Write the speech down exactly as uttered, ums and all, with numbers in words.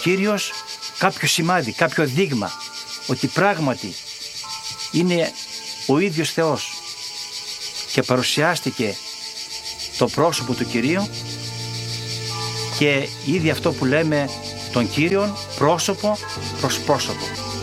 Κύριος κάποιο σημάδι, κάποιο δείγμα ότι πράγματι είναι ο ίδιος Θεός και παρουσιάστηκε το πρόσωπο του Κυρίου και ήδη αυτό που λέμε τον Κύριον πρόσωπο προς πρόσωπο.